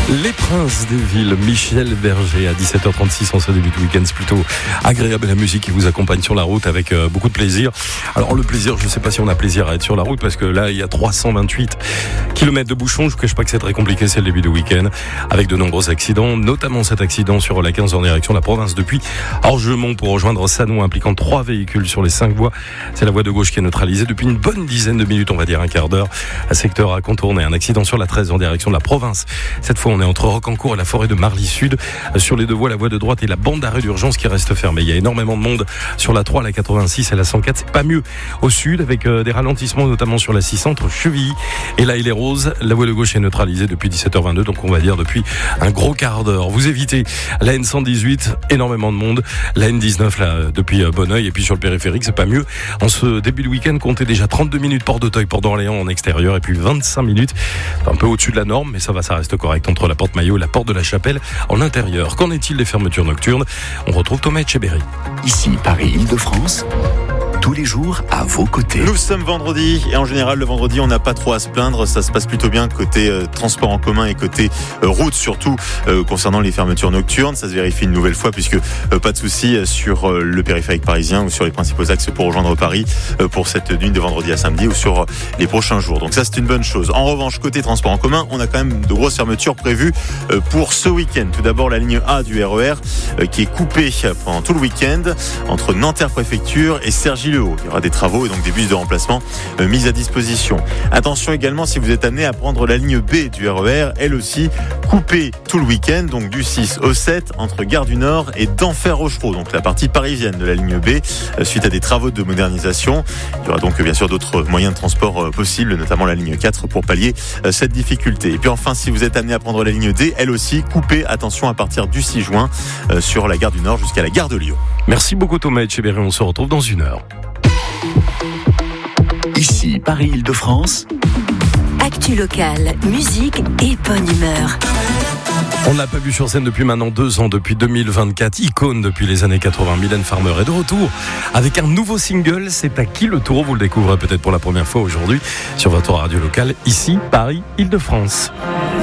Les Princes des Villes, Michel Berger à 17h36 en ce début de week-end. C'est plutôt agréable, la musique qui vous accompagne sur la route avec beaucoup de plaisir. Alors le plaisir, je ne sais pas si on a plaisir à être sur la route parce que là il y a 328 km de bouchons. Je ne vous cache pas que c'est très compliqué, c'est le début du week-end avec de nombreux accidents, notamment cet accident sur la 15 en direction de la province depuis Orgemont pour rejoindre Sannois impliquant 3 véhicules sur les 5 voies. C'est la voie de gauche qui est neutralisée depuis une bonne dizaine de minutes, on va dire un quart d'heure. Un secteur à contourner, un accident sur la 13 en direction de la province. Cette fois on est entre Rocancourt et la forêt de Marly Sud. Sur les deux voies, la voie de droite et la bande d'arrêt d'urgence qui reste fermée. Il y a énormément de monde sur la 3, la 86 et la 104. C'est pas mieux au sud avec des ralentissements notamment sur la 6 entre Chevilly et la Île et Rose. La voie de gauche est neutralisée depuis 17h22, donc on va dire depuis un gros quart d'heure. Vous évitez la N118, énormément de monde. La N19 là depuis Bonneuil et puis sur le périphérique, c'est pas mieux. En ce début de week-end, comptez déjà 32 minutes Port d'Auteuil, Port d'Orléans en extérieur et puis 25 minutes, un peu au-dessus de la norme, mais ça va, ça reste correct entre la porte Maillot et la porte de la Chapelle en intérieur. Qu'en est-il des fermetures nocturnes? On retrouve Thomas Etcheberry. Ici Paris-Île-de-France, tous les jours à vos côtés. Nous sommes vendredi et en général le vendredi on n'a pas trop à se plaindre, ça se passe plutôt bien côté transport en commun et côté route surtout concernant les fermetures nocturnes. Ça se vérifie une nouvelle fois puisque pas de soucis sur le périphérique parisien ou sur les principaux axes pour rejoindre Paris pour cette nuit de vendredi à samedi ou sur les prochains jours. Donc ça c'est une bonne chose. En revanche côté transport en commun on a quand même de grosses fermetures prévues pour ce week-end. Tout d'abord la ligne A du RER qui est coupée pendant tout le week-end entre Nanterre préfecture et Cergy-le-Haut. Il y aura des travaux et donc des bus de remplacement mis à disposition. Attention également si vous êtes amené à prendre la ligne B du RER, elle aussi coupée tout le week-end, donc du 6 au 7 entre Gare du Nord et d'Enfer-Rochereau, donc la partie parisienne de la ligne B, suite à des travaux de modernisation. Il y aura donc bien sûr d'autres moyens de transport possibles, notamment la ligne 4 pour pallier cette difficulté. Et puis enfin, si vous êtes amené à prendre la ligne D, elle aussi coupée, attention à partir du 6 juin sur la Gare du Nord jusqu'à la Gare de Lyon. Merci beaucoup Thomas Etcheberry, on se retrouve dans une heure. Ici Paris-Île-de-France. Actu locale, musique et bonne humeur. On ne l'a pas vu sur scène depuis maintenant 2 ans, depuis 2024, icône depuis les années 80. Mylène Farmer est de retour avec un nouveau single. C'est à qui le tour? Vous le découvrez peut-être pour la première fois aujourd'hui sur votre radio locale, ici Paris-Île-de-France.